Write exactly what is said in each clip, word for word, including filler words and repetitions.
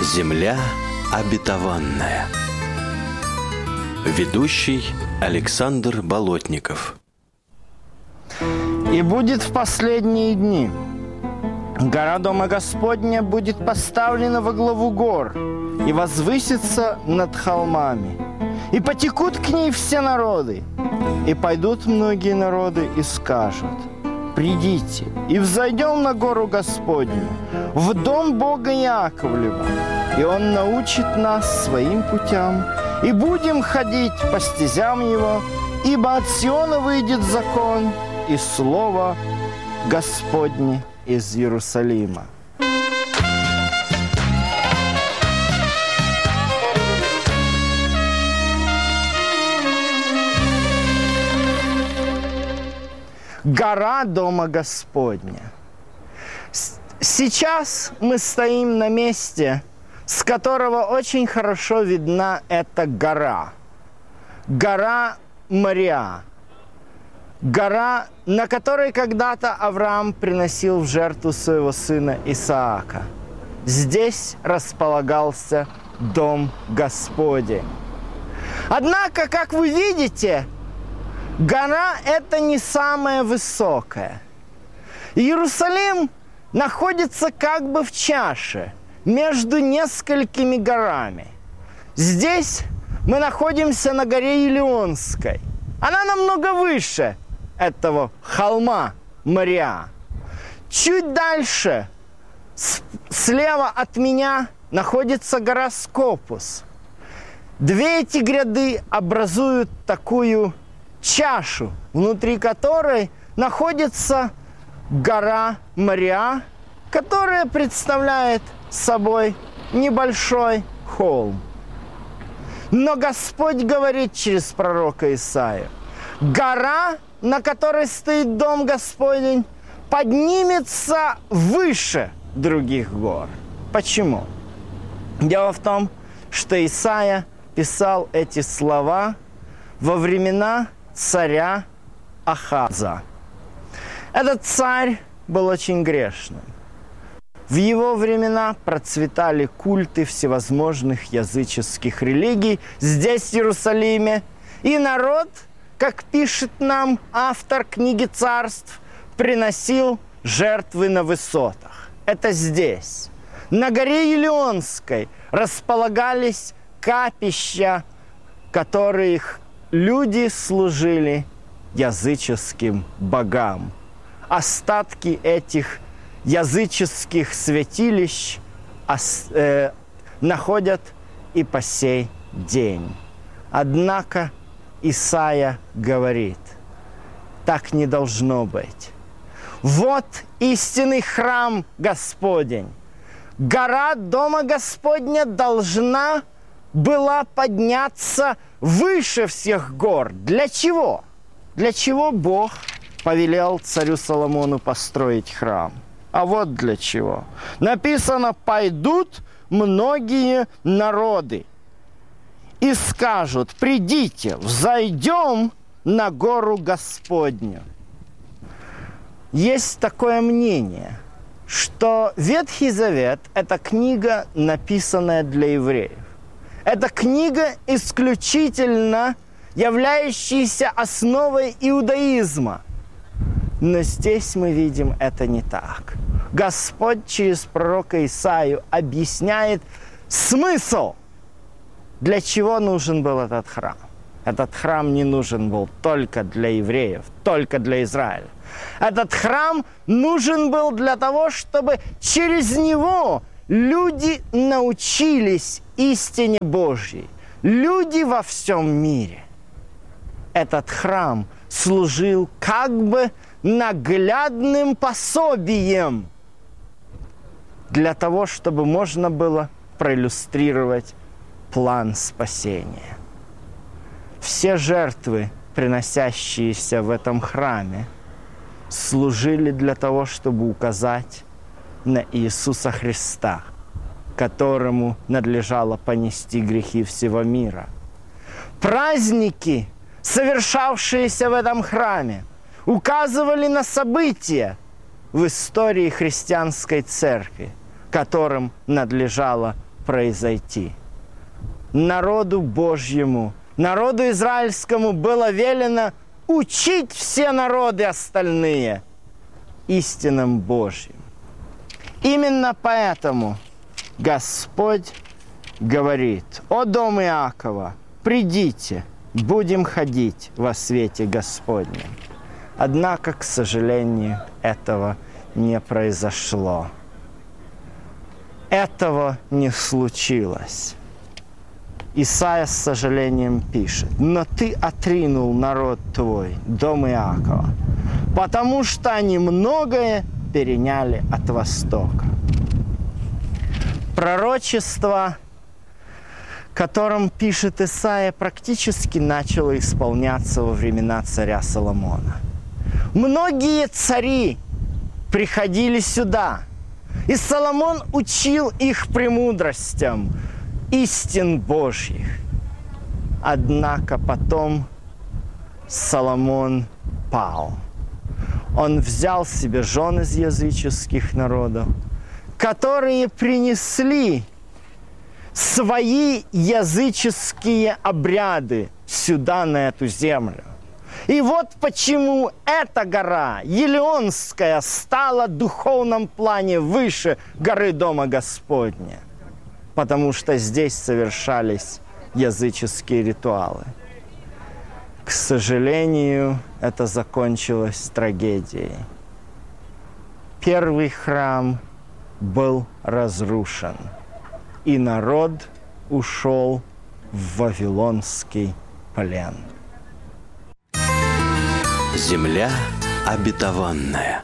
Земля обетованная. Ведущий Александр Болотников. И будет в последние дни гора Дома Господня будет поставлена во главу гор и возвысится над холмами. И потекут к ней все народы, и пойдут многие народы и скажут: придите и взойдем на гору Господню, в дом Бога Яковлева, и Он научит нас своим путям, и будем ходить по стезям Его, ибо от Сиона выйдет закон и слово Господне из Иерусалима. Гора Дома Господня. Сейчас мы стоим на месте, с которого очень хорошо видна эта гора. Гора Мориа. Гора, на которой когда-то Авраам приносил в жертву своего сына Исаака. Здесь располагался Дом Господень. Однако, как вы видите, гора эта не самая высокая. Иерусалим находится как бы в чаше между несколькими горами. Здесь мы находимся на горе Илионской. Она намного выше этого холма Мориа. Чуть дальше, слева от меня, находится гора Скопус. Две эти гряды образуют такую чашу, внутри которой находится гора Мориа, которая представляет собой небольшой холм. Но Господь говорит через пророка Исаию: гора, на которой стоит Дом Господень, поднимется выше других гор. Почему? Дело в том, что Исаия писал эти слова во времена царя Ахаза. Этот царь был очень грешным. В его времена процветали культы всевозможных языческих религий здесь, в Иерусалиме. И народ, как пишет нам автор книги «Царств», приносил жертвы на высотах. Это здесь. На горе Илионской располагались капища, которых люди служили языческим богам. Остатки этих языческих святилищ э, находят и по сей день. Однако Исаия говорит: так не должно быть. Вот истинный храм Господень. Гора Дома Господня должна была подняться выше всех гор. Для чего? Для чего Бог повелел царю Соломону построить храм? А вот для чего. Написано: пойдут многие народы и скажут: придите, взойдем на гору Господню. Есть такое мнение, что Ветхий Завет – это книга, написанная для евреев. Это книга, исключительно являющаяся основой иудаизма. Но здесь мы видим, это не так. Господь через пророка Исаию объясняет смысл, для чего нужен был этот храм. Этот храм не нужен был только для евреев, только для Израиля. Этот храм нужен был для того, чтобы через него люди научились истине Божьей. Люди во всем мире. Этот храм служил как бы наглядным пособием для того, чтобы можно было проиллюстрировать план спасения. Все жертвы, приносящиеся в этом храме, служили для того, чтобы указать на Иисуса Христа, которому надлежало понести грехи всего мира. Праздники, совершавшиеся в этом храме, указывали на события в истории христианской церкви, которым надлежало произойти. Народу Божьему, народу израильскому было велено учить все народы остальные истинам Божьим. Именно поэтому Господь говорит: «О дом Иакова, придите, будем ходить во свете Господнем». Однако, к сожалению, этого не произошло. Этого не случилось. Исайя с сожалением пишет: «Но ты отринул народ твой, дом Иакова, потому что они многое переняли от Востока». Пророчество, которым пишет Исайя, практически начало исполняться во времена царя Соломона. Многие цари приходили сюда, и Соломон учил их премудростям истин Божьих. Однако потом Соломон пал. Он взял себе жен из языческих народов, которые принесли свои языческие обряды сюда, на эту землю. И вот почему эта гора, Елеонская, стала в духовном плане выше горы Дома Господня. Потому что здесь совершались языческие ритуалы. К сожалению, это закончилось трагедией. Первый храм был разрушен, и народ ушел в вавилонский плен. Земля обетованная.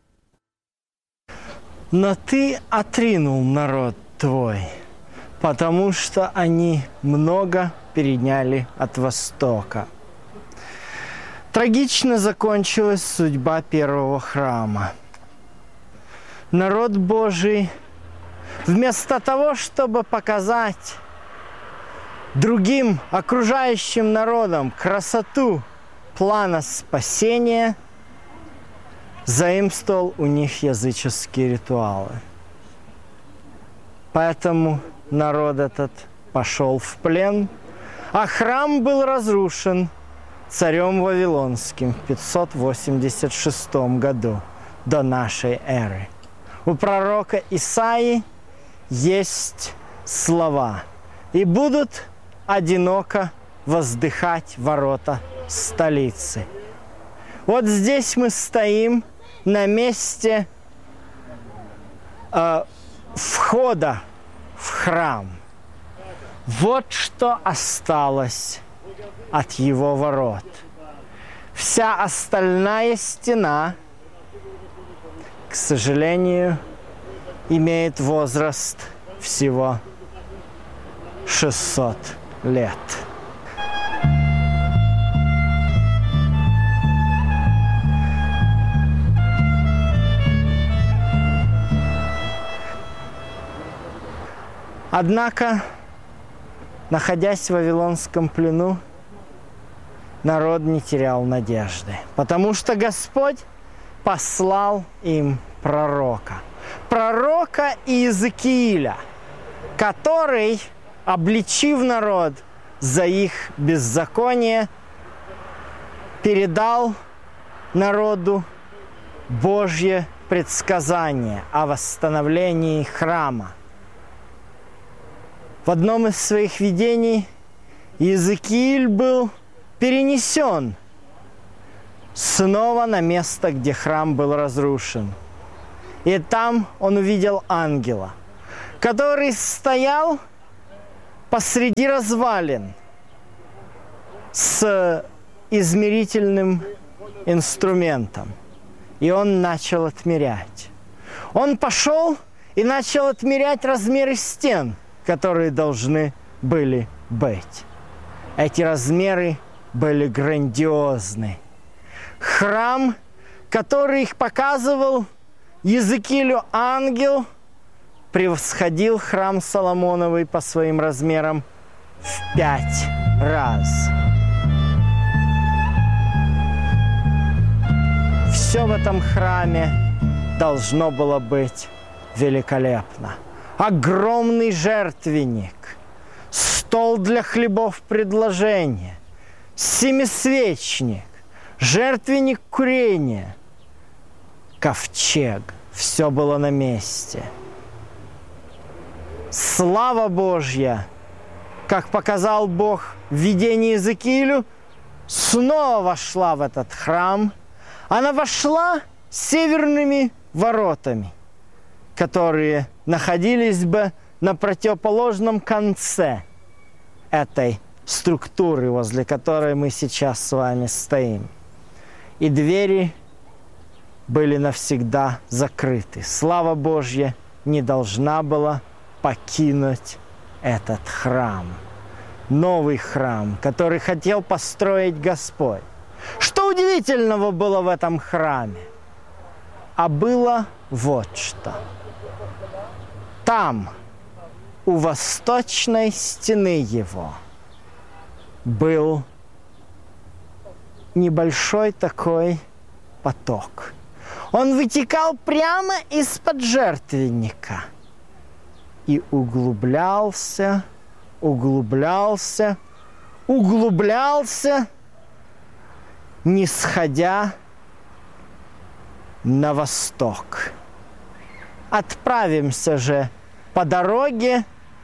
Но ты отринул народ твой, потому что они много переняли от Востока. Трагично закончилась судьба первого храма. Народ Божий, вместо того, чтобы показать другим окружающим народам красоту плана спасения, заимствовал у них языческие ритуалы. Поэтому народ этот пошел в плен, а храм был разрушен царем Вавилонским в пятьсот восемьдесят шестом году до нашей эры. У пророка Исаии есть слова: «И будут одиноко воздыхать ворота столицы». Вот здесь мы стоим на месте э, входа в храм. Вот что осталось от его ворот. Вся остальная стена, к сожалению, имеет возраст всего шестьсот лет. Однако, находясь в Вавилонском плену, народ не терял надежды, потому что Господь послал им пророка. Пророка Иезекииля, который, обличив народ за их беззаконие, передал народу Божье предсказание о восстановлении храма. В одном из своих видений Иезекииль был перенесен снова на место, где храм был разрушен. И там он увидел ангела, который стоял посреди развалин с измерительным инструментом. И он начал отмерять. Он пошел и начал отмерять размеры стен, которые должны были быть. Эти размеры были грандиозны. Храм, который их показывал Иезекиилю ангел, превосходил храм Соломоновый по своим размерам в пять раз. Все в этом храме должно было быть великолепно. огромный жертвенник, стол для хлебов предложения, семисвечник, жертвенник курения, ковчег. Все было на месте. Слава Божья, как показал Бог в видении Иезекиилю, снова вошла в этот храм. Она вошла северными воротами, которые находились бы на противоположном конце этой структуры, возле которой мы сейчас с вами стоим. И двери были навсегда закрыты. Слава Божья не должна была покинуть этот храм. Новый храм, который хотел построить Господь. Что удивительного было в этом храме? А было вот что. Там, у восточной стены его, был небольшой такой поток. Он вытекал прямо из-под жертвенника и углублялся, углублялся, углублялся, не сходя на восток. Отправимся же по дороге,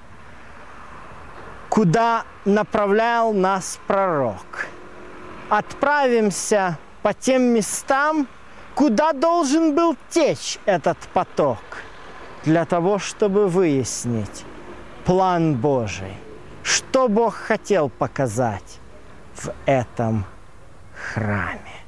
куда направлял нас пророк. Отправимся по тем местам, куда должен был течь этот поток, для того, чтобы выяснить план Божий, что Бог хотел показать в этом храме.